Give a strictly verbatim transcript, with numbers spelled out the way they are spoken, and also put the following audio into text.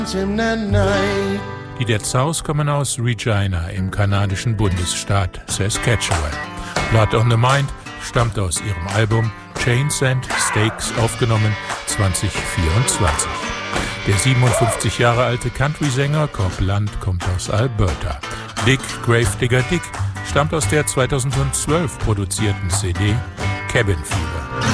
Die Dead South kommen aus Regina im kanadischen Bundesstaat Saskatchewan. Blood on the Mind stammt aus ihrem Album Chains and Stakes, aufgenommen zwanzig vierundzwanzig. Der siebenundfünfzig Jahre alte Country-Sänger Cobb Lunt kommt aus Alberta. Dick Gravedigger Dick stammt aus der zweitausendzwölf produzierten C D Cabin Fever.